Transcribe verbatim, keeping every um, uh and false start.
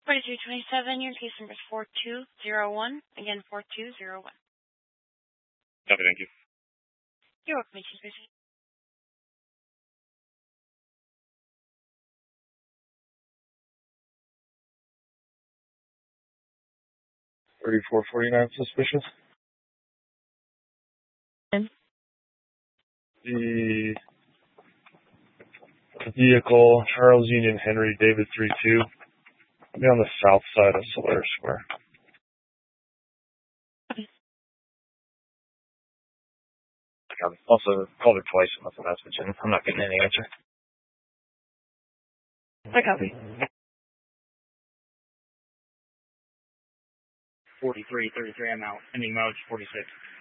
forty-three twenty-seven, your case number is four two zero one. Again, four two zero one. Copy, thank you. You're welcome, Chief Busy. thirty-four forty-nine suspicious. The vehicle, Charles Union Henry David three two, be on the south side of Solaris Square. I've also called her twice and left a message, and I'm not getting any answer. I copy. forty-three thirty-three, I'm out. Ending mode, forty-six.